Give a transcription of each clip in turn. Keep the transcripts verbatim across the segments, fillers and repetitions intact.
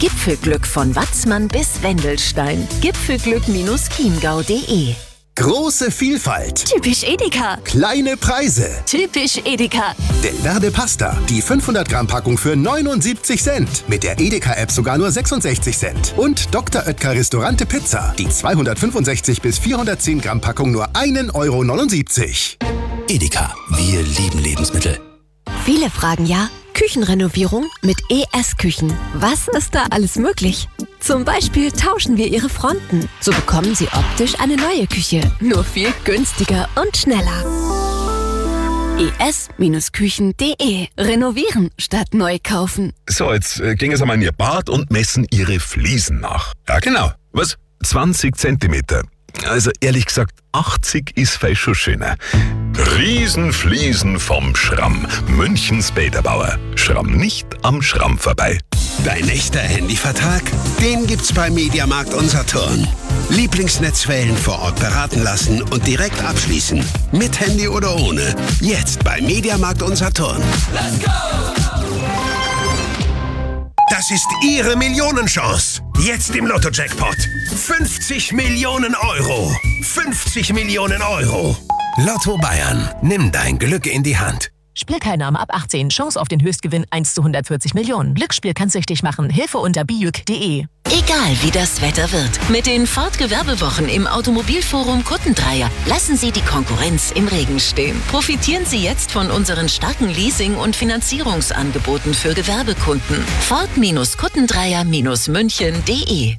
Gipfelglück von Watzmann bis Wendelstein. Gipfelglück Chiemgau punkt de. Große Vielfalt. Typisch Edeka. Kleine Preise. Typisch Edeka. Delverde Pasta. Die fünfhundert Gramm Packung für neunundsiebzig Cent. Mit der Edeka-App sogar nur sechsundsechzig Cent. Und Doktor Oetker Restaurante Pizza. Die zweihundertfünfundsechzig bis vierhundertzehn Gramm Packung nur ein Euro neunundsiebzig. Edeka. Wir lieben Lebensmittel. Viele fragen ja, Küchenrenovierung mit E S-Küchen. Was ist da alles möglich? Zum Beispiel tauschen wir ihre Fronten. So bekommen sie optisch eine neue Küche. Nur viel günstiger und schneller. E S Küchen punkt de. Renovieren statt neu kaufen. So, jetzt äh, gehen Sie mal in Ihr Bad und messen Ihre Fliesen nach. Ja, genau. Was? zwanzig Zentimeter. Also ehrlich gesagt, achtzig ist vielleicht schon schöner. Riesenfliesen vom Schramm. Münchens Bäderbauer. Schramm nicht am Schramm vorbei. Dein echter Handyvertrag? Den gibt's bei Mediamarkt Unsaturn. Lieblingsnetzwellen vor Ort beraten lassen und direkt abschließen. Mit Handy oder ohne. Jetzt bei Mediamarkt Unsaturn. Let's go! Das ist Ihre Millionenchance. Jetzt im Lotto-Jackpot. fünfzig Millionen Euro. fünfzig Millionen Euro. Lotto Bayern. Nimm dein Glück in die Hand. Spielteilnahme ab achtzehn. Chance auf den Höchstgewinn eins zu hundertvierzig Millionen. Glücksspiel kann süchtig machen. Hilfe unter bijuk punkt de. Egal wie das Wetter wird, mit den Ford-Gewerbewochen im Automobilforum Kuttendreier lassen Sie die Konkurrenz im Regen stehen. Profitieren Sie jetzt von unseren starken Leasing- und Finanzierungsangeboten für Gewerbekunden. Ford-Kuttendreier München punkt de.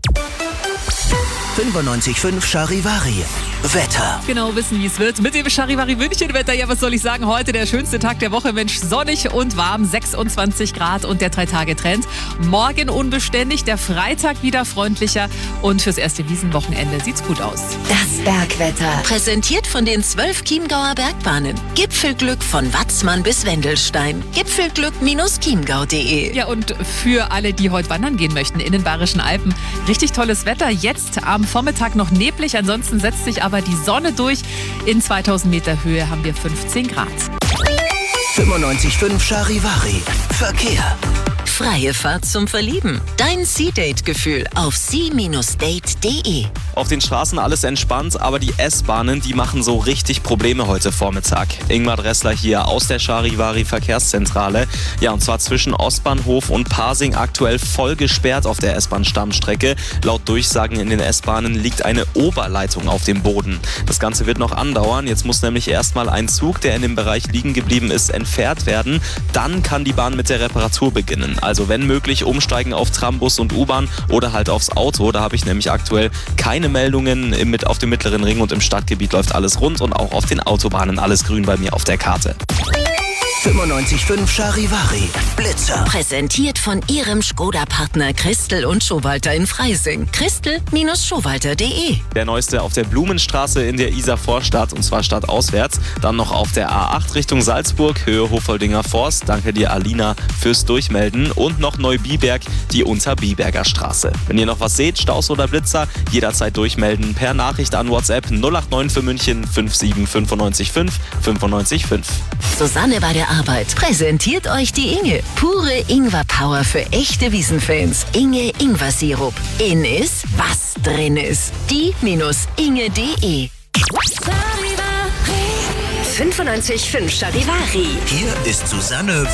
fünfundneunzig Komma fünf Charivari. Wetter. Genau wissen, wie es wird. Mit dem Charivari München-Wetter. Ja, was soll ich sagen? Heute der schönste Tag der Woche. Mensch, sonnig und warm. sechsundzwanzig Grad und der Drei-Tage-Trend. Morgen unbeständig, der Freitag wieder freundlicher. Und fürs erste Wiesenwochenende sieht's gut aus. Das Bergwetter. Präsentiert von den zwölf Chiemgauer Bergbahnen. Gipfelglück von Watzmann bis Wendelstein. Gipfelglück Chiemgau punkt de. Ja, und für alle, die heute wandern gehen möchten in den Bayerischen Alpen, richtig tolles Wetter. Jetzt am Vormittag noch neblig, ansonsten setzt sich aber die Sonne durch. In zweitausend Meter Höhe haben wir fünfzehn Grad. fünfundneunzig Komma fünf Charivari. Verkehr. Freie Fahrt zum Verlieben. Dein Sea-Date-Gefühl auf sea date punkt de. Auf den Straßen alles entspannt, aber die S-Bahnen, die machen so richtig Probleme heute Vormittag. Ingmar Dressler hier aus der Charivari Verkehrszentrale. Ja, und zwar zwischen Ostbahnhof und Pasing aktuell voll gesperrt auf der S-Bahn-Stammstrecke. Laut Durchsagen in den S-Bahnen liegt eine Oberleitung auf dem Boden. Das Ganze wird noch andauern. Jetzt muss nämlich erstmal ein Zug, der in dem Bereich liegen geblieben ist, entfernt werden. Dann kann die Bahn mit der Reparatur beginnen. Also wenn möglich umsteigen auf Tram, Bus und U-Bahn oder halt aufs Auto. Da habe ich nämlich aktuell keine Meldungen. Im, auf dem Mittleren Ring und im Stadtgebiet läuft alles rund und auch auf den Autobahnen alles grün bei mir auf der Karte. fünfundneunzig Komma fünf Charivari. Blitzer. Präsentiert von Ihrem Skoda-Partner Christel und Schowalter in Freising. Christel Schowalter punkt de. Der neueste auf der Blumenstraße in der Isar-Vorstadt, und zwar stadtauswärts. Dann noch auf der A acht Richtung Salzburg, Höhe Hofoldinger Forst. Danke dir, Alina, fürs Durchmelden. Und noch Neubiberg, die Unterbiberger Straße. Wenn ihr noch was seht, Staus oder Blitzer, jederzeit durchmelden per Nachricht an WhatsApp null acht neun für München fünf sieben fünf neun fünf fünf neun fünf. Susanne bei der Arbeit präsentiert euch die Inge. Pure Ingwer-Power für echte Wiesenfans. Inge Ingwer-Sirup. In ist, was drin ist. die Inge punkt de. fünfundneunzig Komma fünf Charivari. Hier ist Susanne